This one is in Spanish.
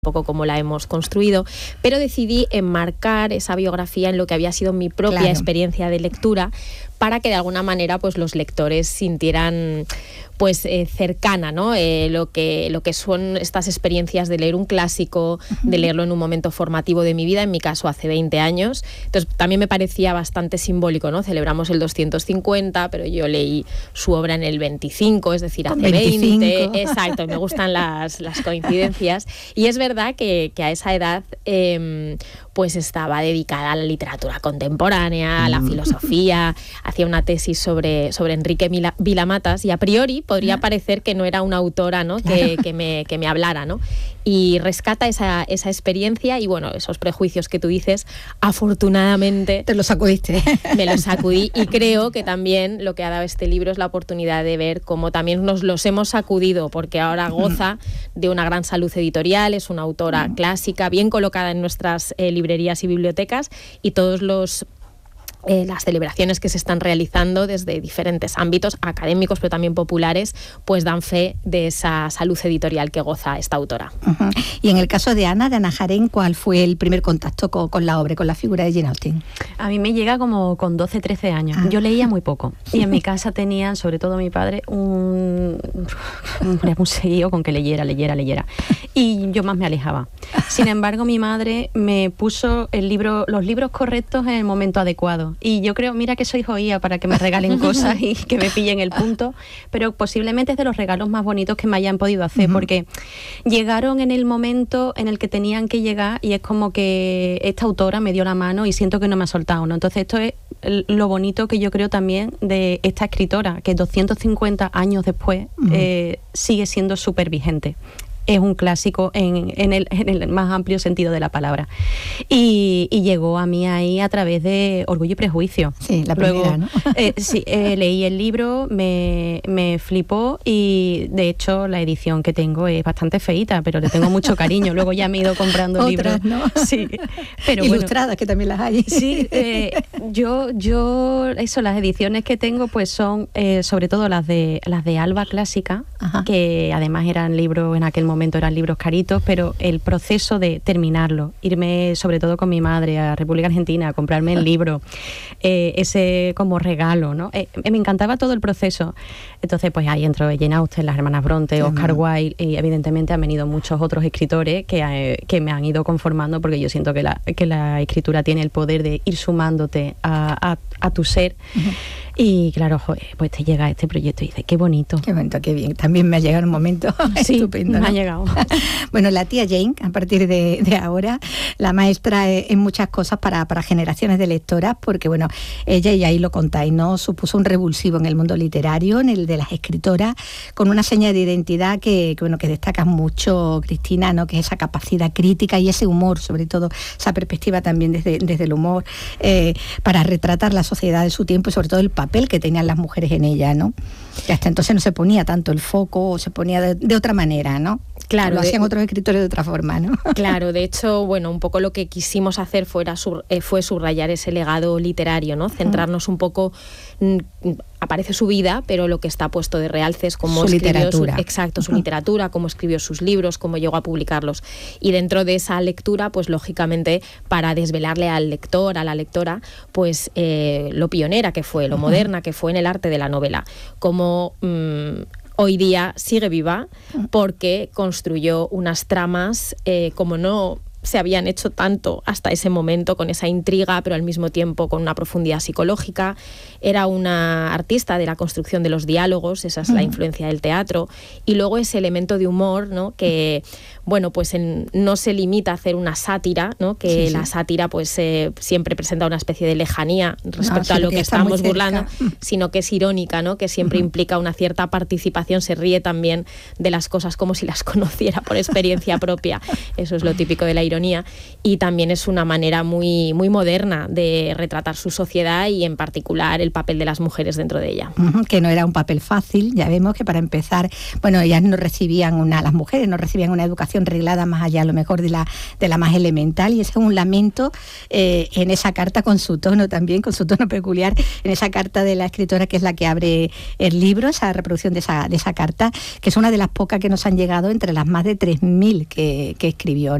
poco cómo la hemos construido, pero decidí enmarcar esa biografía en lo que había sido mi propia experiencia de lectura, para que de alguna manera pues los lectores sintieran pues cercana, ¿no? Lo que son estas experiencias de leer un clásico, de leerlo en un momento formativo de mi vida, en mi caso hace 20 años. Entonces también me parecía bastante simbólico, ¿no? Celebramos el 250, pero yo leí su obra en el 25, es decir, hace 20. Exacto, me gustan las coincidencias. Y es verdad que a esa edad pues estaba dedicada a la literatura contemporánea, a la filosofía, hacía una tesis sobre Enrique Vila-Matas, y a priori podría parecer que no era una autora, ¿no? que me hablara, ¿no? Y rescata esa experiencia y, bueno, esos prejuicios que tú dices, afortunadamente... Te los sacudiste. Me los sacudí, y creo que también lo que ha dado este libro es la oportunidad de ver cómo también nos los hemos sacudido, porque ahora goza de una gran salud editorial, es una autora clásica, bien colocada en nuestras librerías y bibliotecas, y todos las celebraciones que se están realizando desde diferentes ámbitos académicos, pero también populares, pues dan fe de esa salud editorial que goza esta autora. Y en el caso de Ana Jarén, ¿cuál fue el primer contacto con la obra, con la figura de Jane Austen? A mí me llega como con 12, 13 años. Yo leía muy poco, y en mi casa tenían, sobre todo mi padre, un seguido con que leyera, y yo más me alejaba. Sin embargo, mi madre me puso los libros correctos en el momento adecuado. Y yo creo, mira que soy joía para que me regalen cosas y que me pillen el punto, pero posiblemente es de los regalos más bonitos que me hayan podido hacer, porque llegaron en el momento en el que tenían que llegar, y es como que esta autora me dio la mano y siento que no me ha soltado, ¿no? Entonces esto es lo bonito que yo creo también de esta escritora, que 250 años después sigue siendo súper vigente. Es un clásico en el más amplio sentido de la palabra. Y llegó a mí ahí a través de Orgullo y Prejuicio. Sí, la primera, ¿no? Leí el libro, me flipó, y de hecho la edición que tengo es bastante feíta, pero le tengo mucho cariño. Luego ya me he ido comprando otras, libros, ¿no? Sí, pero ilustradas, bueno, que también las hay. Sí, las ediciones que tengo pues son sobre todo las de Alba Clásica, que además eran libros, en aquel momento eran libros caritos, pero el proceso de terminarlo, irme sobre todo con mi madre a República Argentina a comprarme el libro, ese como regalo, ¿no? Me encantaba todo el proceso. Entonces pues ahí entró Jane Austen, las hermanas Bronte, Oscar Wilde, y evidentemente han venido muchos otros escritores que me han ido conformando, porque yo siento que la escritura tiene el poder de ir sumándote a tu ser. Y claro, pues te llega este proyecto y dices, qué bonito. Qué bonito, qué bien. También me ha llegado un momento estupendo, ¿no? Me ha llegado. Bueno, la tía Jane, a partir de ahora, la maestra en muchas cosas para generaciones de lectoras, porque bueno, ella, y ahí lo contáis, ¿no? Supuso un revulsivo en el mundo literario, en el de las escritoras, con una seña de identidad que destacas mucho, Cristina, ¿no? Que es esa capacidad crítica y ese humor, sobre todo, esa perspectiva también desde el humor, para retratar la sociedad de su tiempo, y sobre todo el papel que tenían las mujeres en ella, ¿no? Que hasta entonces no se ponía tanto el foco, o se ponía de otra manera, ¿no? Claro, lo hacían otros escritores de otra forma, ¿no? Claro, de hecho, bueno, un poco lo que quisimos hacer fue subrayar ese legado literario, ¿no? Centrarnos un poco, aparece su vida, pero lo que está puesto de realce es cómo su escribió literatura. Su literatura, cómo escribió sus libros, cómo llegó a publicarlos. Y dentro de esa lectura, pues lógicamente, para desvelarle al lector, a la lectora, pues lo pionera que fue, lo moderna que fue en el arte de la novela. Como hoy día sigue viva, porque construyó unas tramas como no se habían hecho tanto hasta ese momento, con esa intriga, pero al mismo tiempo con una profundidad psicológica. Era una artista de la construcción de los diálogos, esa es la influencia del teatro, y luego ese elemento de humor, ¿no? Que bueno, pues no se limita a hacer una sátira, ¿no? Que la sátira pues siempre presenta una especie de lejanía respecto a lo que estamos burlando, sino que es irónica, ¿no? Que siempre implica una cierta participación, se ríe también de las cosas como si las conociera por experiencia propia. Eso es lo típico de la ironía. ironía, y también es una manera muy, muy moderna de retratar su sociedad y en particular el papel de las mujeres dentro de ella. Que no era un papel fácil, ya vemos que para empezar, bueno, ellas no recibían las mujeres no recibían una educación reglada más allá a lo mejor de la más elemental, y ese es un lamento en esa carta, con su tono también, con su tono peculiar, en esa carta de la escritora que es la que abre el libro, esa reproducción de esa carta, que es una de las pocas que nos han llegado entre las más de 3.000 que escribió,